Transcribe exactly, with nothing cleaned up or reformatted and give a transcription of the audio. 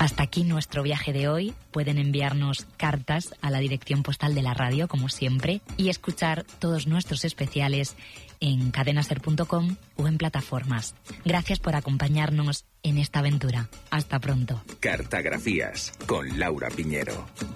Hasta aquí nuestro viaje de hoy. Pueden enviarnos cartas a la dirección postal de la radio, como siempre, y escuchar todos nuestros especiales en cadenaser punto com o en plataformas. Gracias por acompañarnos en esta aventura. Hasta pronto. Cartografías con Laura Piñero.